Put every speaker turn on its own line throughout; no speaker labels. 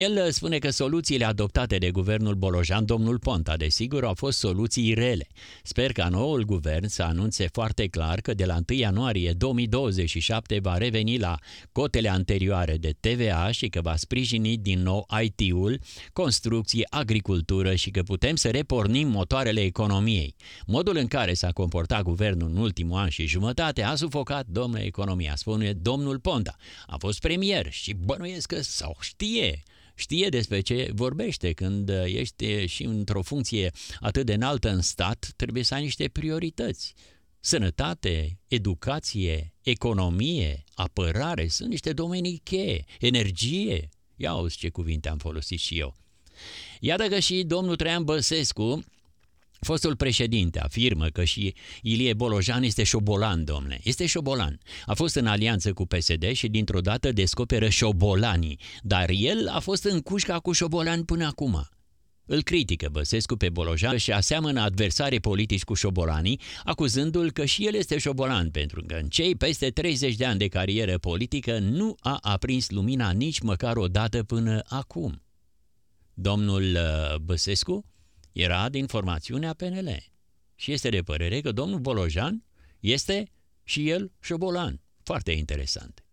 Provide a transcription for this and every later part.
El spune că soluțiile adoptate de guvernul Bolojan, domnul Ponta, desigur, au fost soluții rele. Sper ca noul guvern să anunțe foarte clar că de la 1 ianuarie 2027 va reveni la cotele anterioare de TVA și că va sprijini din nou IT-ul, construcție, agricultură și că putem să repornim motoarele economiei. Modul în care s-a comportat guvernul în ultimul an și jumătate a sufocat, domnule, economia, spune domnul Ponta. A fost premier și bănuiesc că sau știe despre ce vorbește. Când ești și într-o funcție atât de înaltă în stat, trebuie să ai niște priorități. Sănătate, educație, economie, apărare, sunt niște domenii cheie, energie. Ia auzi ce cuvinte am folosit și eu. Iată că și domnul Traian Băsescu, fostul președinte, afirmă că și Ilie Bolojan este șobolan, domne. Este șobolan. A fost în alianță cu PSD și dintr-o dată descoperă șobolanii, dar el a fost în cușca cu șobolani până acum. Îl critică Băsescu pe Bolojan și aseamănă adversari politici cu șobolanii, acuzându-l că și el este șobolan, pentru că în cei peste 30 de ani de carieră politică nu a aprins lumina nici măcar o dată până acum. Domnul Băsescu era din formațiunea PNL și este de părere că domnul Bolojan este și el șobolan. Foarte interesant.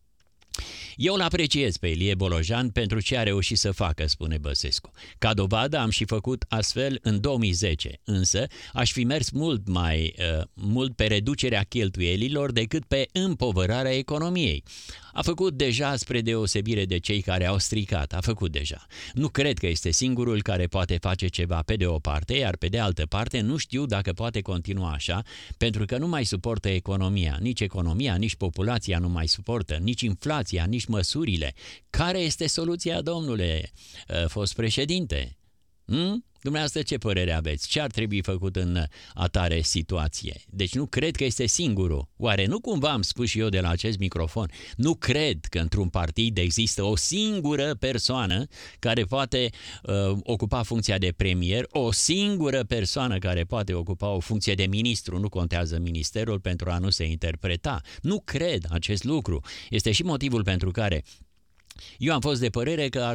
Eu îl apreciez pe Ilie Bolojan pentru ce a reușit să facă, spune Băsescu. Ca dovadă am și făcut astfel în 2010, însă aș fi mers mult pe reducerea cheltuielilor decât pe împovărarea economiei. A făcut deja, spre deosebire de cei care au stricat, a făcut deja. Nu cred că este singurul care poate face ceva pe de o parte, iar pe de altă parte nu știu dacă poate continua așa, pentru că nu mai suportă economia, nici populația nu mai suportă, nici inflația, nici măsurile. Care este soluția, domnule fost președinte? Dumneavoastră ce părere aveți? Ce ar trebui făcut în atare situație? Deci nu cred că este singurul. Oare nu cumva am spus și eu de la acest microfon? Nu cred că într-un partid există o singură persoană care poate ocupa funcția de premier, o singură persoană care poate ocupa o funcție de ministru, nu contează ministerul, pentru a nu se interpreta. Nu cred acest lucru. Este și motivul pentru care eu am fost de părere că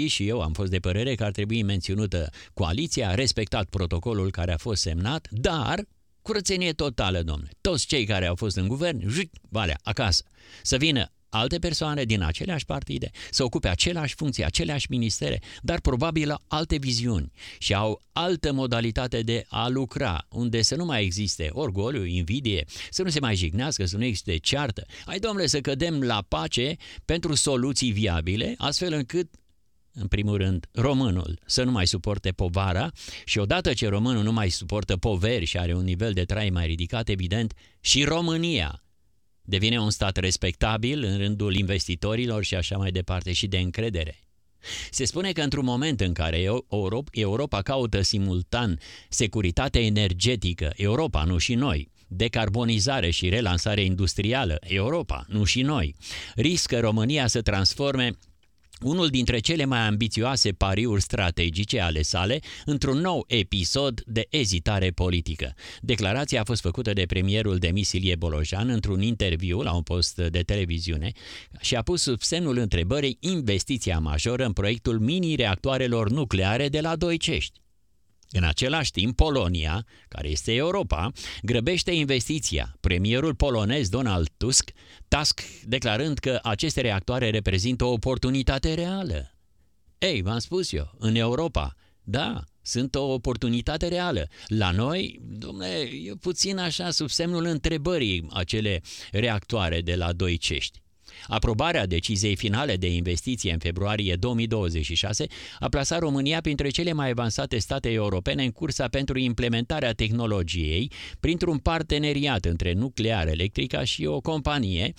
ar trebui menținută coaliția, respectat protocolul care a fost semnat, dar curățenie totală, domnule. Toți cei care au fost în guvern, acasă. Să vină alte persoane din aceleași partide, să ocupe aceleași funcții, aceleași ministere, dar probabil alte viziuni și au altă modalitate de a lucra, unde să nu mai existe orgoliu, invidie, să nu se mai jignească, să nu existe ceartă. Hai, domnule, să cădem la pace pentru soluții viabile, astfel încât, în primul rând, românul să nu mai suporte povara și odată ce românul nu mai suportă poveri și are un nivel de trai mai ridicat, evident, și România devine un stat respectabil în rândul investitorilor și așa mai departe și de încredere. Se spune că într-un moment în care Europa caută simultan securitate energetică, Europa, nu și noi, decarbonizare și relansare industrială, Europa, nu și noi, riscă România să transforme unul dintre cele mai ambițioase pariuri strategice ale sale într-un nou episod de ezitare politică. Declarația a fost făcută de premierul demis Ilie Bolojan într-un interviu la un post de televiziune și a pus sub semnul întrebării investiția majoră în proiectul mini-reactoarelor nucleare de la Doicești. În același timp, Polonia, care este Europa, grăbește investiția. Premierul polonez Donald Tusk declarând că aceste reactoare reprezintă o oportunitate reală. Ei, v-am spus eu, în Europa, da, sunt o oportunitate reală. La noi, dom'le, e puțin așa sub semnul întrebării acele reactoare de la Doicești. Aprobarea deciziei finale de investiție în februarie 2026 a plasat România printre cele mai avansate state europene în cursa pentru implementarea tehnologiei printr-un parteneriat între Nuclear Electrica și o companie,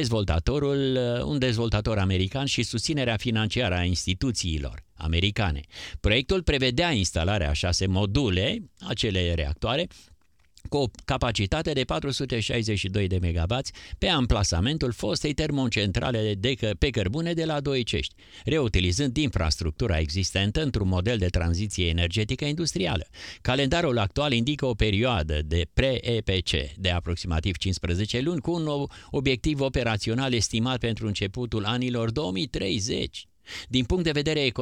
un dezvoltator american și susținerea financiară a instituțiilor americane. Proiectul prevedea instalarea a 6 module, acele reactoare, cu o capacitate de 462 de MW pe amplasamentul fostei termocentrale pe cărbune de la Doicești, reutilizând infrastructura existentă într-un model de tranziție energetică industrială. Calendarul actual indică o perioadă de pre-EPC de aproximativ 15 luni, cu un nou obiectiv operațional estimat pentru începutul anilor 2030. Din punct de vedere